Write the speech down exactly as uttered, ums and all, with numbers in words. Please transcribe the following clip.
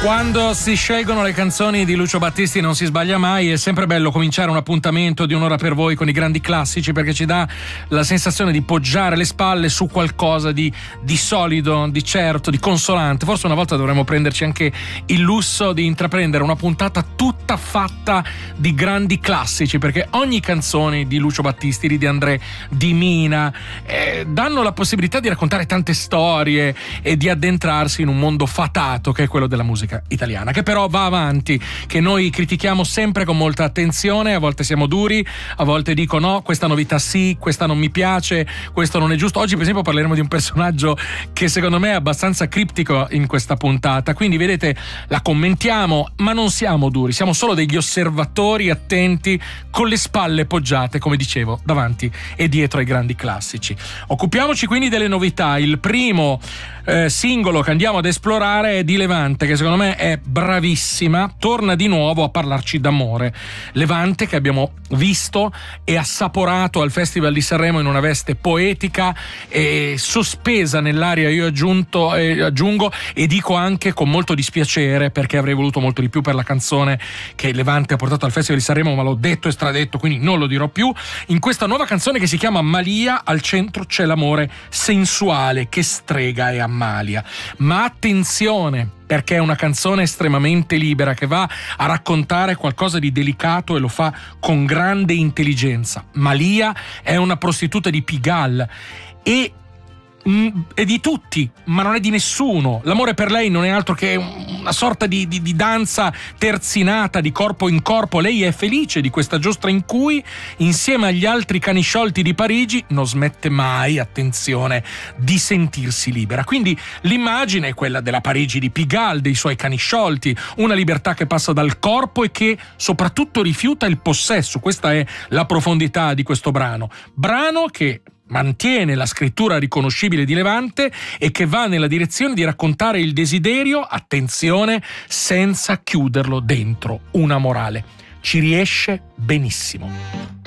Quando si scelgono le canzoni di Lucio Battisti non si sbaglia mai. È sempre bello cominciare un appuntamento di un'ora per voi con i grandi classici, perché ci dà la sensazione di poggiare le spalle su qualcosa di, di solido, di certo, di consolante. Forse una volta dovremmo prenderci anche il lusso di intraprendere una puntata tutta fatta di grandi classici, perché ogni canzone di Lucio Battisti, di De André, di Mina eh, danno la possibilità di raccontare tante storie e di addentrarsi in un mondo fatato che è quello della musica italiana, che però va avanti, che noi critichiamo sempre con molta attenzione. A volte siamo duri, a volte dico no, questa novità sì, questa non mi piace, questo non è giusto. Oggi per esempio parleremo di un personaggio che secondo me è abbastanza criptico in questa puntata, quindi vedete, la commentiamo ma non siamo duri, siamo solo degli osservatori attenti con le spalle poggiate, come dicevo, davanti e dietro ai grandi classici. Occupiamoci quindi delle novità. Il primo eh, singolo che andiamo ad esplorare è di Levante, che secondo me è bravissima, torna di nuovo a parlarci d'amore. Levante, che abbiamo visto e assaporato al Festival di Sanremo in una veste poetica e sospesa nell'aria, io aggiunto, eh, aggiungo e dico anche con molto dispiacere, perché avrei voluto molto di più per la canzone che Levante ha portato al Festival di Sanremo, ma l'ho detto e stradetto, quindi non lo dirò più. In questa nuova canzone che si chiama Malia, al centro c'è l'amore sensuale che strega e ammalia. Ma attenzione, perché è una canzone estremamente libera che va a raccontare qualcosa di delicato e lo fa con grande intelligenza. Malia è una prostituta di Pigalle e è di tutti, ma non è di nessuno. L'amore per lei non è altro che una sorta di, di, di danza terzinata di corpo in corpo. Lei è felice di questa giostra in cui, insieme agli altri cani sciolti di Parigi, non smette mai, attenzione, di sentirsi libera. Quindi l'immagine è quella della Parigi di Pigalle, dei suoi cani sciolti, una libertà che passa dal corpo e che soprattutto rifiuta il possesso. Questa è la profondità di questo brano. Brano che mantiene la scrittura riconoscibile di Levante e che va nella direzione di raccontare il desiderio, attenzione, senza chiuderlo dentro una morale. Ci riesce benissimo.